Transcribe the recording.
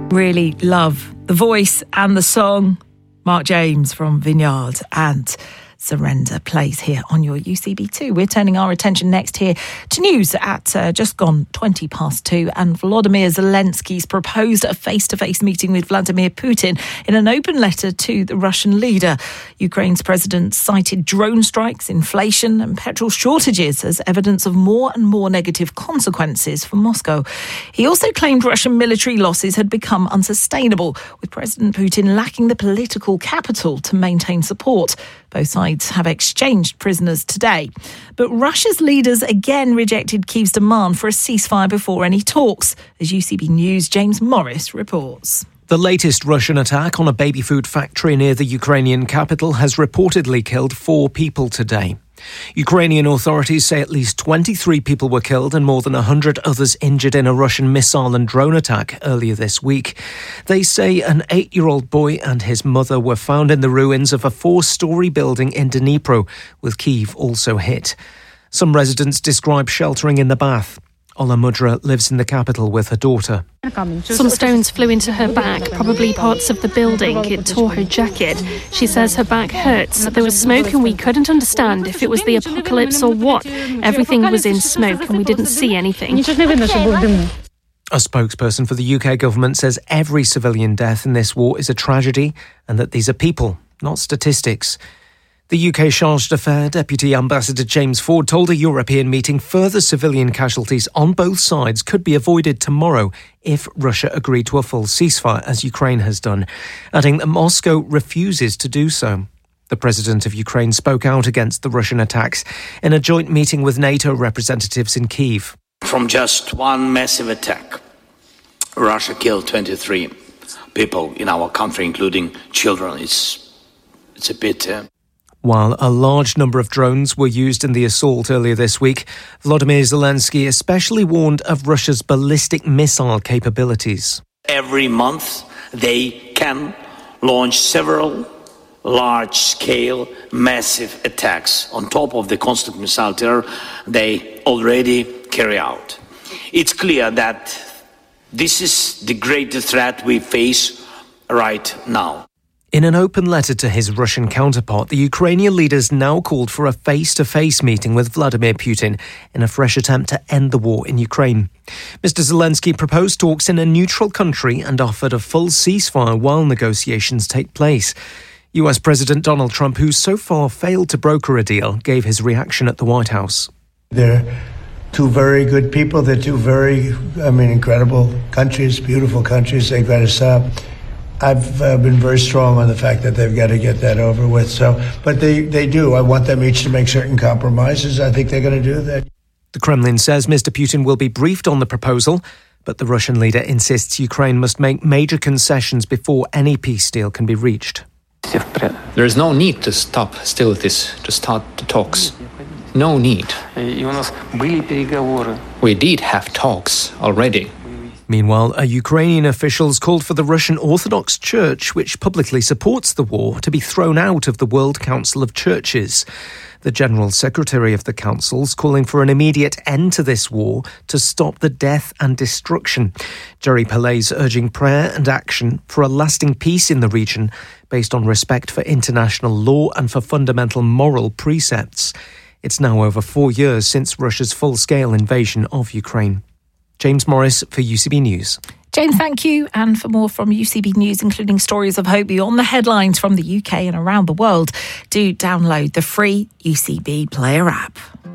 Really love the voice and the song. Mark James from Vineyard and Surrender plays here on your UCB2. We're turning our attention next here to news at just gone 2:20, and Volodymyr Zelensky's proposed a face-to-face meeting with Vladimir Putin in an open letter to the Russian leader. Ukraine's president cited drone strikes, inflation and petrol shortages as evidence of more and more negative consequences for Moscow. He also claimed Russian military losses had become unsustainable, with President Putin lacking the political capital to maintain support. Both sides have exchanged prisoners today. But Russia's leaders again rejected Kyiv's demand for a ceasefire before any talks, as UCB News' James Morris reports. The latest Russian attack on a baby food factory near the Ukrainian capital has reportedly killed 4 people today. Ukrainian authorities say at least 23 people were killed and more than 100 others injured in a Russian missile and drone attack earlier this week. They say an 8-year-old boy and his mother were found in the ruins of a 4-storey building in Dnipro, with Kyiv also hit. Some residents describe sheltering in the bath. Ola Mudra lives in the capital with her daughter. Some stones flew into her back, probably parts of the building. It tore her jacket. She says her back hurts. There was smoke and we couldn't understand if it was the apocalypse or what. Everything was in smoke and we didn't see anything. A spokesperson for the UK government says every civilian death in this war is a tragedy and that these are people, not statistics. The UK Charge d'Affaires Deputy Ambassador James Ford told a European meeting further civilian casualties on both sides could be avoided tomorrow if Russia agreed to a full ceasefire, as Ukraine has done, adding that Moscow refuses to do so. The president of Ukraine spoke out against the Russian attacks in a joint meeting with NATO representatives in Kyiv. From just one massive attack, Russia killed 23 people in our country, including children. It's a bit... While a large number of drones were used in the assault earlier this week, Volodymyr Zelensky especially warned of Russia's ballistic missile capabilities. Every month they can launch several large-scale, massive attacks on top of the constant missile terror they already carry out. It's clear that this is the greatest threat we face right now. In an open letter to his Russian counterpart, the Ukrainian leaders now called for a face-to-face meeting with Vladimir Putin in a fresh attempt to end the war in Ukraine. Mr. Zelensky proposed talks in a neutral country and offered a full ceasefire while negotiations take place. US President Donald Trump, who so far failed to broker a deal, gave his reaction at the White House. They're 2 very good people. They're 2 very, incredible countries, beautiful countries. They've got to stop. I've been very strong on the fact that they've got to get that over with. But they do. I want them each to make certain compromises. I think they're going to do that. The Kremlin says Mr. Putin will be briefed on the proposal, but the Russian leader insists Ukraine must make major concessions before any peace deal can be reached. There is no need to stop hostilities, to start the talks. No need. We did have talks already. Meanwhile, Ukrainian officials called for the Russian Orthodox Church, which publicly supports the war, to be thrown out of the World Council of Churches. The General Secretary of the Council's calling for an immediate end to this war to stop the death and destruction. Jerry Pellé's urging prayer and action for a lasting peace in the region based on respect for international law and for fundamental moral precepts. It's now over 4 years since Russia's full-scale invasion of Ukraine. James Morris for UCB News. James, thank you. And for more from UCB News, including stories of hope beyond the headlines from the UK and around the world, do download the free UCB Player app.